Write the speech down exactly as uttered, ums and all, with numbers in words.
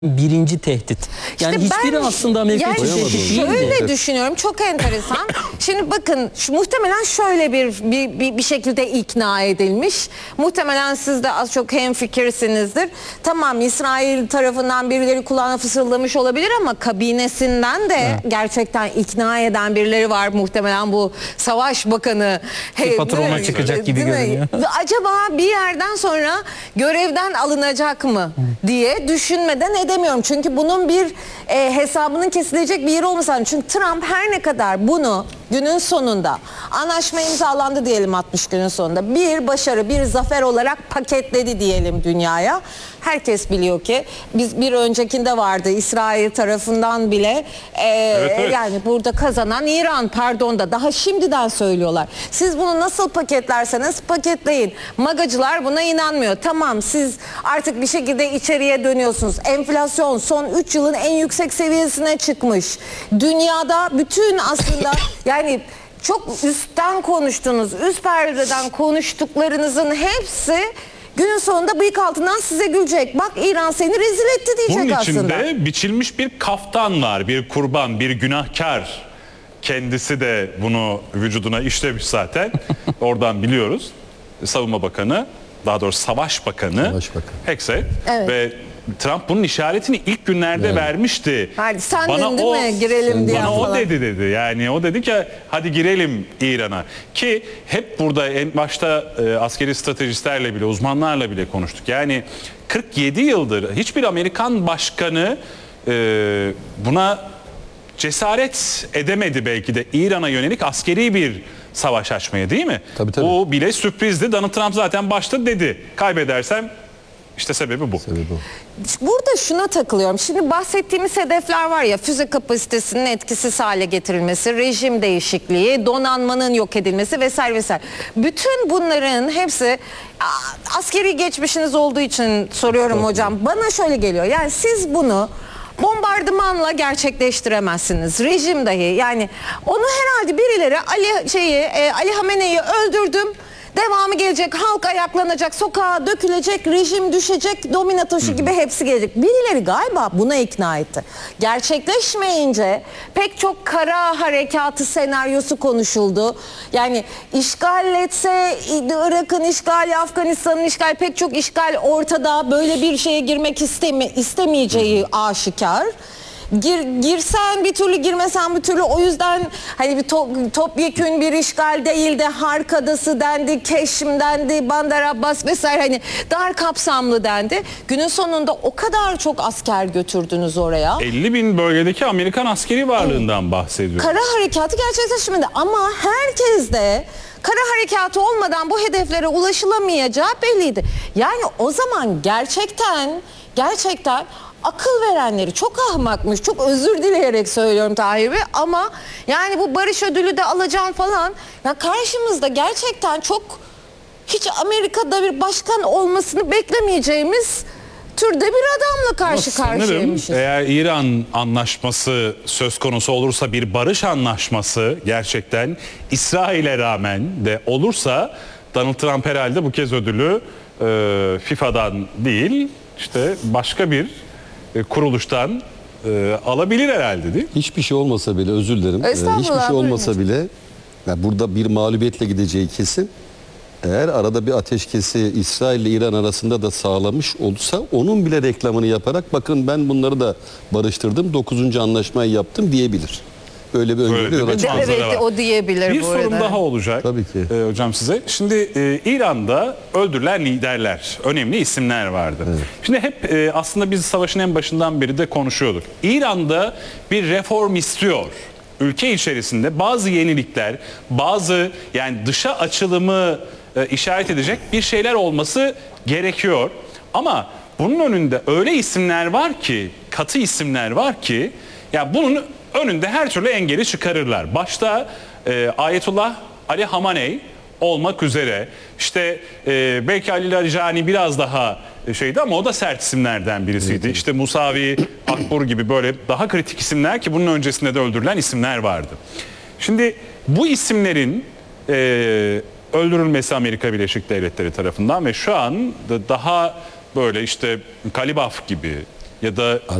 birinci tehdit. Yani İşte hiçbiri ben, aslında Amerika yani için tehdit değil. şöyle düşünüyorum, çok enteresan. Şimdi bakın, şu, muhtemelen şöyle bir, bir, bir, bir şekilde ikna edilmiş. Muhtemelen siz de az çok hemfikirsinizdir. Tamam, İsrail tarafından birileri kulağına fısıldamış olabilir ama kabinesinden de evet. gerçekten ikna eden birileri var. Muhtemelen bu Savaş Bakanı. Bir patrona çıkacak gibi görünüyor. Acaba bir yerden sonra görevden alınacak mı diye düşünmeden edemiyorum. Çünkü bunun bir e, hesabının kesilecek bir yeri olması lazım. Çünkü Trump her ne kadar bunu günün sonunda anlaşma imzalandı diyelim, altmış günün sonunda bir başarı, bir zafer olarak paketledi diyelim dünyaya. Herkes biliyor ki biz bir öncekinde vardı, İsrail tarafından bile e, evet, evet. yani burada kazanan İran, pardon da daha şimdiden söylüyorlar. Siz bunu nasıl paketlerseniz paketleyin. Magacılar buna inanmıyor. Tamam, siz artık bir şekilde içeriye dönüyorsunuz. Enflasyon son üç yılın en yüksek seviyesine çıkmış. Dünyada bütün aslında yani çok üstten konuştunuz, üst perdeden konuştuklarınızın hepsi günün sonunda bıyık altından size gülecek. Bak, İran seni rezil etti diyecek aslında. Bunun içinde biçilmiş bir kaftan var, bir kurban, bir günahkar. Kendisi de bunu vücuduna işlemiş zaten. Oradan biliyoruz. Savunma Bakanı, daha doğrusu Savaş Bakanı, Savaş Bakanı. Hegseth Evet. ve Trump bunun işaretini ilk günlerde yani. vermişti. Hadi sen bana dedin o, değil mi girelim diye. Bana falan. o dedi dedi. Yani o dedi ki hadi girelim İran'a. Ki hep burada en başta e, askeri stratejistlerle bile, uzmanlarla bile konuştuk. Yani kırk yedi yıldır hiçbir Amerikan başkanı e, buna cesaret edemedi belki de, İran'a yönelik askeri bir savaş açmaya, değil mi? Tabii, tabii. O bile sürprizdi. Donald Trump zaten başta dedi. Kaybedersem işte sebebi bu. Sebebi bu. Burada şuna takılıyorum. Şimdi bahsettiğimiz hedefler var ya, füze kapasitesinin etkisiz hale getirilmesi, rejim değişikliği, donanmanın yok edilmesi vesaire vesaire. Bütün bunların hepsi, askeri geçmişiniz olduğu için soruyorum hocam. Bana şöyle geliyor. Yani siz bunu bombardımanla gerçekleştiremezsiniz. Rejim dahi, yani onu herhalde birileri Ali şeyi e, Ali Hamene'yi öldürdüm, devamı gelecek, halk ayaklanacak, sokağa dökülecek, rejim düşecek, domino taşı gibi hepsi gelecek. Birileri galiba buna ikna etti. Gerçekleşmeyince pek çok kara harekatı senaryosu konuşuldu. Yani işgal etse, Irak'ın işgali, Afganistan'ın işgali, pek çok işgal ortada, böyle bir şeye girmek istemi istemeyeceği aşikar. Gir, girsen bir türlü, girmesen bir türlü. O yüzden hani bir top, topyekün bir işgal değil de Hark Adası dendi, Keşm dendi, Bandar Abbas vesaire, hani dar kapsamlı dendi. Günün sonunda o kadar çok asker götürdünüz oraya. elli bin bölgedeki Amerikan askeri varlığından bahsediyor. Kara harekatı gerçekleşmedi ama herkes de kara harekatı olmadan bu hedeflere ulaşılamayacağı belliydi. Yani o zaman gerçekten gerçekten akıl verenleri çok ahmakmış. Çok özür dileyerek söylüyorum Tahir Bey, ama yani bu barış ödülü de alacağım falan. Ya karşımızda gerçekten çok, hiç Amerika'da bir başkan olmasını beklemeyeceğimiz türde bir adamla karşı karşıyaymışız. Eğer İran anlaşması söz konusu olursa, bir barış anlaşması gerçekten İsrail'e rağmen de olursa, Donald Trump herhalde bu kez ödülü e, FIFA'dan değil, işte başka bir kuruluştan e, alabilir herhalde, değil mi? Hiçbir şey olmasa bile, özür dilerim. E, hiçbir şey olmasa bile, yani burada bir mağlubiyetle gideceği kesin. Eğer arada bir ateşkesi İsrail ile İran arasında da sağlamış olsa, onun bile reklamını yaparak bakın ben bunları da barıştırdım, dokuzuncu anlaşmayı yaptım diyebilir. Öyle bir öngörü yola çıkıyor. Evet, o diyebilir. Bir bu sorum arada daha olacak. Tabii ki. E, hocam size. Şimdi e, İran'da öldürülen liderler, önemli isimler vardı. Evet. Şimdi hep e, aslında biz savaşın en başından beri de konuşuyorduk. İran'da bir reform istiyor. Ülke içerisinde bazı yenilikler, bazı yani dışa açılımı e, işaret edecek bir şeyler olması gerekiyor. Ama bunun önünde öyle isimler var ki, katı isimler var ki, ya bunun önünde her türlü engeli çıkarırlar. Başta e, Ayetullah Ali Hamenei olmak üzere, işte e, belki Ali Larijani biraz daha şeydi ama o da sert isimlerden birisiydi. Evet. İşte Musavi Akbur gibi böyle daha kritik isimler, ki bunun öncesinde de öldürülen isimler vardı. Şimdi bu isimlerin e, öldürülmesi Amerika Birleşik Devletleri tarafından ve şu an da daha böyle işte Kalibaf gibi, ya da